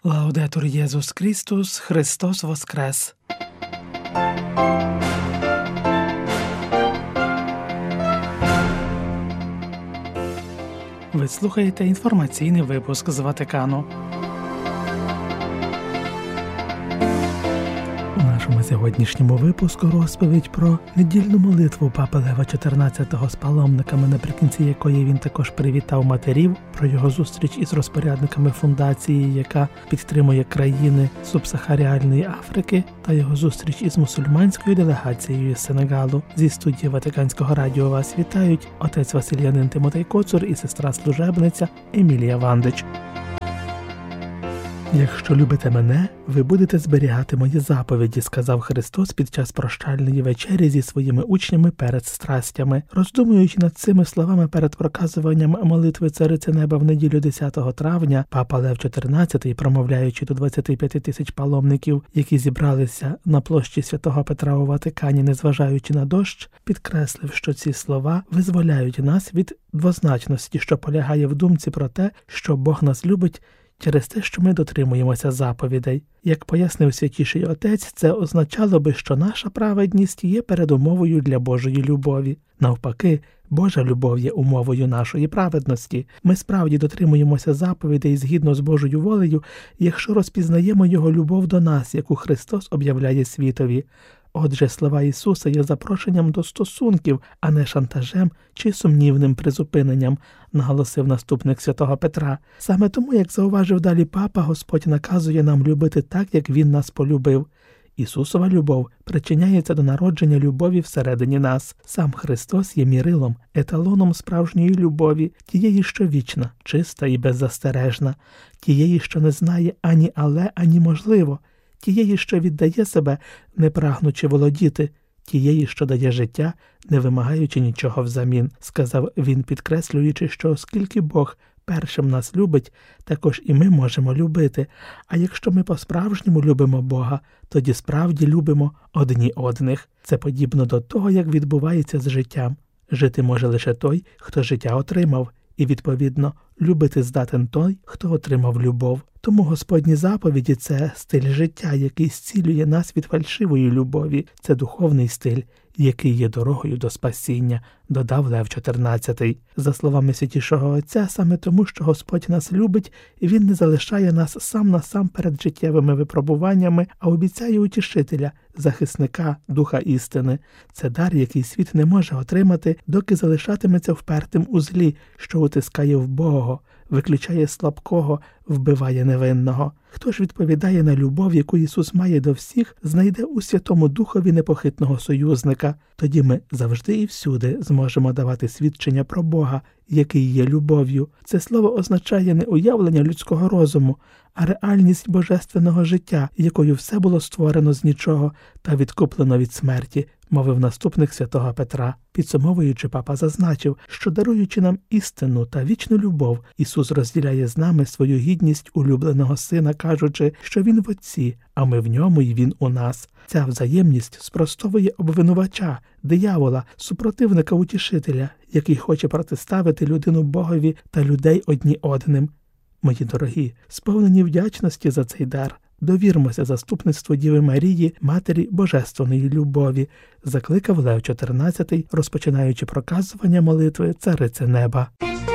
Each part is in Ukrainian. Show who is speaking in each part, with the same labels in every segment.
Speaker 1: Лаудетур Єсус Христос, Христос воскрес! Ви слухаєте інформаційний випуск з Ватикану. У нашому сьогоднішньому випуску розповідь про недільну молитву Папи Лева XIV з паломниками, наприкінці якої він також привітав матерів, про його зустріч із розпорядниками фундації, яка підтримує країни Субсахаріальної Африки, та його зустріч із мусульманською делегацією з Сенегалу. Зі студії Ватиканського радіо вас вітають отець Василянин Тимотей Коцур і сестра-служебниця Емілія Вандич. «Якщо любите мене, ви будете зберігати мої заповіді», – сказав Христос під час прощальної вечері зі своїми учнями перед страстями. Роздумуючи над цими словами перед проказуванням молитви Цариці Неба в неділю 10 травня, Папа Лев XIV, промовляючи до 25 тисяч паломників, які зібралися на площі Святого Петра у Ватикані, незважаючи на дощ, підкреслив, що ці слова визволяють нас від двозначності, що полягає в думці про те, що Бог нас любить через те, що ми дотримуємося заповідей. Як пояснив Святіший Отець, це означало би, що наша праведність є передумовою для Божої любові. Навпаки, Божа любов є умовою нашої праведності. Ми справді дотримуємося заповідей згідно з Божою волею, якщо розпізнаємо Його любов до нас, яку Христос об'являє світові. Отже, слова Ісуса є запрошенням до стосунків, а не шантажем чи сумнівним призупиненням, наголосив наступник Святого Петра. Саме тому, як зауважив далі Папа, Господь наказує нам любити так, як Він нас полюбив. Ісусова любов причиняється до народження любові всередині нас. Сам Христос є мірилом, еталоном справжньої любові, тієї, що вічна, чиста і беззастережна, тієї, що не знає ані але, ані можливо, тієї, що віддає себе, не прагнучи володіти, тієї, що дає життя, не вимагаючи нічого взамін, сказав він, підкреслюючи, що оскільки Бог першим нас любить, також і ми можемо любити. А якщо ми по-справжньому любимо Бога, тоді справді любимо одні одних. Це подібно до того, як відбувається з життям. Жити може лише той, хто життя отримав, і, відповідно, любити здатен той, хто отримав любов. Тому Господні заповіді – це стиль життя, який зцілює нас від фальшивої любові. Це духовний стиль, який є дорогою до спасіння, додав Лев XIV. За словами Святішого Отця, саме тому, що Господь нас любить, Він не залишає нас сам на сам перед життєвими випробуваннями, а обіцяє утішителя, захисника, духа істини. Це дар, який світ не може отримати, доки залишатиметься впертим у злі, що утискає вбогого, виключає слабкого, вбиває невинного. Хто ж відповідає на любов, яку Ісус має до всіх, знайде у Святому Духові непохитного союзника. Тоді ми завжди і всюди зможемо давати свідчення про Бога, який є любов'ю. Це слово означає не уявлення людського розуму, а реальність божественного життя, якою все було створено з нічого та відкуплено від смерті, мовив наступник Святого Петра. Підсумовуючи, Папа зазначив, що даруючи нам істинну та вічну любов, Ісус розділяє з нами свою гідність улюбленого Сина, кажучи, що Він в Отці, а ми в Ньому і Він у нас. Ця взаємність спростовує обвинувача, диявола, супротивника утішителя, який хоче протиставити людину Богові та людей одні одним. Мої дорогі, сповнені вдячності за цей дар, довірмося заступництву Діви Марії, Матері Божественної любові, закликав Лев XIV, розпочинаючи проказування молитви Цариці Неба.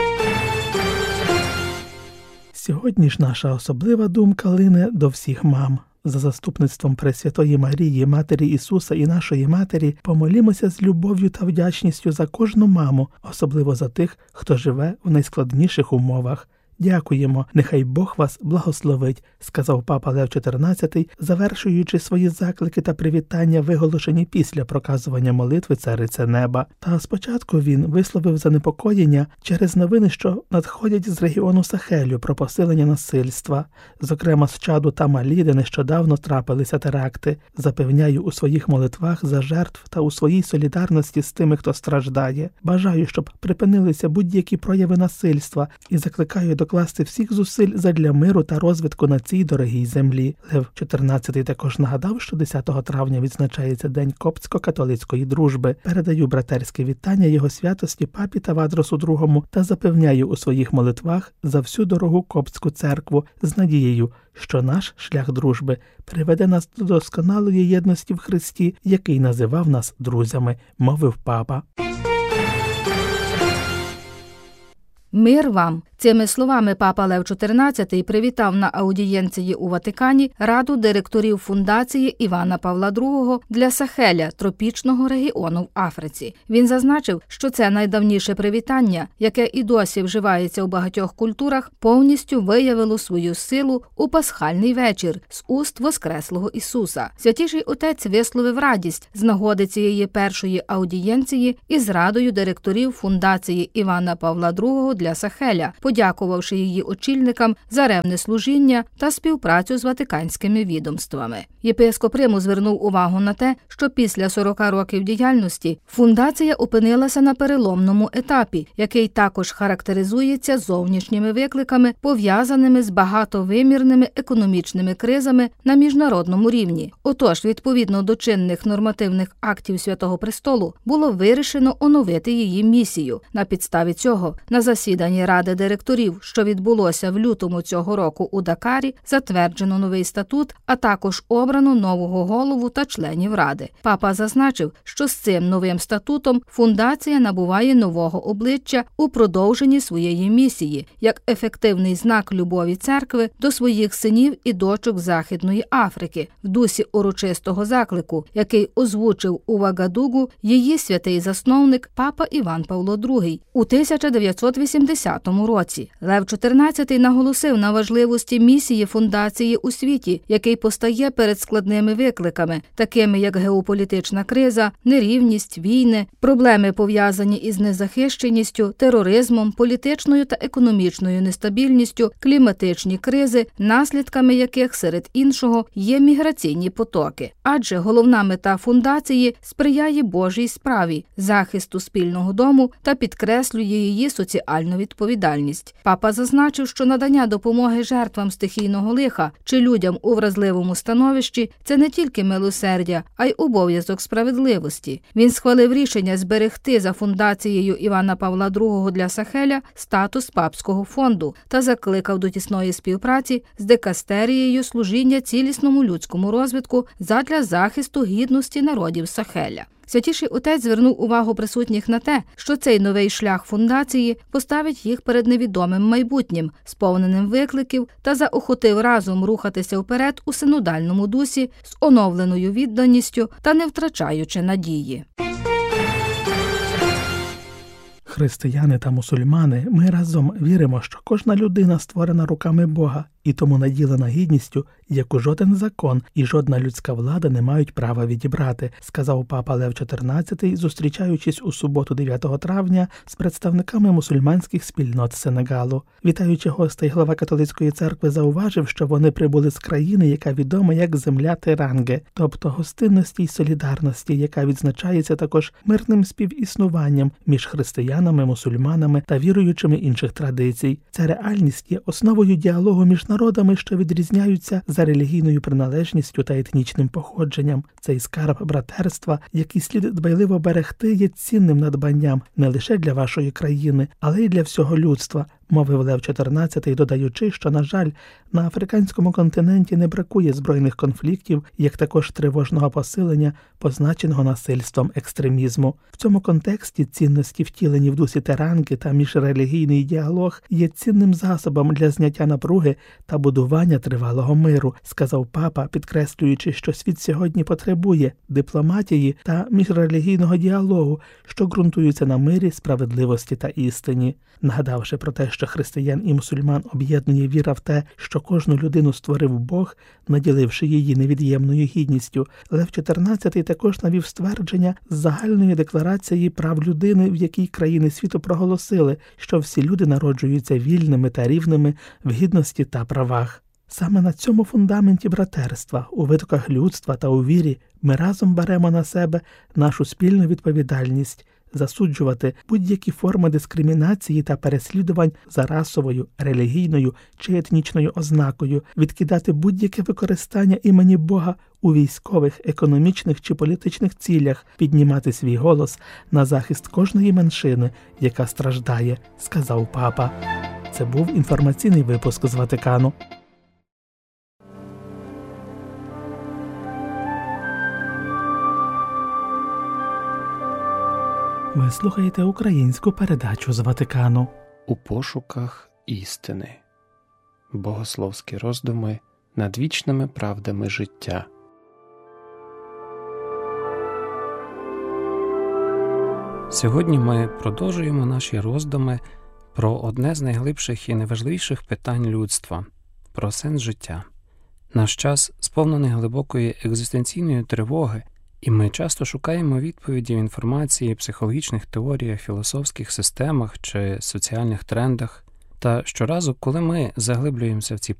Speaker 1: Сьогодні ж наша особлива думка лине до всіх мам. За заступництвом Пресвятої Марії, Матері Ісуса і нашої Матері, помолімося з любов'ю та вдячністю за кожну маму, особливо за тих, хто живе в найскладніших умовах. Дякуємо, нехай Бог вас благословить, сказав Папа Лев XIV, завершуючи свої заклики та привітання, виголошені після проказування молитви Цариці Неба. Та спочатку він висловив занепокоєння через новини, що надходять з регіону Сахелю про посилення насильства, зокрема з Чаду та Малі, де нещодавно трапилися теракти. Запевняю у своїх молитвах за жертв та у своїй солідарності з тими, хто страждає. Бажаю, щоб припинилися будь-які прояви насильства і закликаю до докласти всіх зусиль задля миру та розвитку на цій дорогій землі. Лев XIV також нагадав, що 10 травня відзначається День коптсько-католицької дружби. Передаю братерське вітання його святості папі Тавадросу II та запевняю у своїх молитвах за всю дорогу коптську церкву з надією, що наш шлях дружби приведе нас до досконалої єдності в Христі, який називав нас друзями, мовив папа.
Speaker 2: Мир вам! Цими словами папа Лев XIV привітав на аудієнції у Ватикані Раду директорів фундації Івана Павла II для Сахеля, тропічного регіону в Африці. Він зазначив, що це найдавніше привітання, яке і досі вживається у багатьох культурах, повністю виявило свою силу у пасхальний вечір з уст Воскреслого Ісуса. Святіший Отець висловив радість з нагоди цієї першої аудієнції із Радою директорів фундації Івана Павла II для Сахеля, подякувавши її очільникам за ревне служіння та співпрацю з ватиканськими відомствами. Єпископ Риму звернув увагу на те, що після 40 років діяльності фундація опинилася на переломному етапі, який також характеризується зовнішніми викликами, пов'язаними з багатовимірними економічними кризами на міжнародному рівні. Отож, відповідно до чинних нормативних актів Святого Престолу, було вирішено оновити її місію. На підставі цього, на засіданні Ради директорів, що відбулося в лютому цього року у Дакарі, затверджено новий статут, а також обрано нового голову та членів Ради. Папа зазначив, що з цим новим статутом фундація набуває нового обличчя у продовженні своєї місії, як ефективний знак любові церкви до своїх синів і дочок Західної Африки, в дусі урочистого заклику, який озвучив у Вагадугу її святий засновник папа Іван Павло II у 1980 році. Лев XIV наголосив на важливості місії фундації у світі, який постає перед складними викликами, такими як геополітична криза, нерівність, війни, проблеми пов'язані із незахищеністю, тероризмом, політичною та економічною нестабільністю, кліматичні кризи, наслідками яких, серед іншого, є міграційні потоки. Адже головна мета фундації сприяє Божій справі, захисту спільного дому та підкреслює її соціальну відповідальність. Папа зазначив, що надання допомоги жертвам стихійного лиха чи людям у вразливому становищі – це не тільки милосердя, а й обов'язок справедливості. Він схвалив рішення зберегти за фундацією Івана Павла II для Сахеля статус папського фонду та закликав до тісної співпраці з дикастерією служіння цілісному людському розвитку задля захисту гідності народів Сахеля. Святіший Отець звернув увагу присутніх на те, що цей новий шлях фундації поставить їх перед невідомим майбутнім, сповненим викликів, та заохотив разом рухатися вперед у синодальному дусі з оновленою відданістю та не втрачаючи надії.
Speaker 1: Християни та мусульмани, ми разом віримо, що кожна людина створена руками Бога і тому наділена гідністю, яку жоден закон і жодна людська влада не мають права відібрати, сказав папа Лев XIV, зустрічаючись у суботу 9 травня з представниками мусульманських спільнот Сенегалу. Вітаючи гостей, глава католицької церкви зауважив, що вони прибули з країни, яка відома як земля Теранге, тобто гостинності й солідарності, яка відзначається також мирним співіснуванням між християнами, мусульманами та віруючими інших традицій. Ця реальність є основою діалогу між народами, що відрізняються за релігійною приналежністю та етнічним походженням. Цей скарб братерства, який слід дбайливо берегти, є цінним надбанням не лише для вашої країни, але й для всього людства, мовив Лев XIV, додаючи, що, на жаль, на африканському континенті не бракує збройних конфліктів, як також тривожного посилення, позначеного насильством екстремізму. В цьому контексті цінності, втілені в дусі Теранги та міжрелігійний діалог, є цінним засобом для зняття напруги та будування тривалого миру, сказав папа, підкреслюючи, що світ сьогодні потребує дипломатії та міжрелігійного діалогу, що ґрунтуються на мирі, справедливості та істині. Нагадавши про те, що християн і мусульман об'єднує віра в те, що кожну людину створив Бог, наділивши її невід'ємною гідністю, Лев XIV також навів ствердження з загальної декларації прав людини, в якій країни світу проголосили, що всі люди народжуються вільними та рівними в гідності та правах. Саме на цьому фундаменті братерства, у витоках людства та у вірі ми разом беремо на себе нашу спільну відповідальність засуджувати будь-які форми дискримінації та переслідувань за расовою, релігійною чи етнічною ознакою, відкидати будь-яке використання імені Бога у військових, економічних чи політичних цілях, піднімати свій голос на захист кожної меншини, яка страждає, сказав папа. Це був інформаційний випуск з Ватикану. Ви слухаєте українську передачу з Ватикану.
Speaker 3: У пошуках істини. Богословські роздуми над вічними правдами життя. Сьогодні ми продовжуємо наші роздуми про одне з найглибших і найважливіших питань людства – про сенс життя. Наш час сповнений глибокої екзистенційної тривоги, і ми часто шукаємо відповіді в інформації, психологічних теоріях, філософських системах чи соціальних трендах. Та щоразу, коли ми заглиблюємося в ці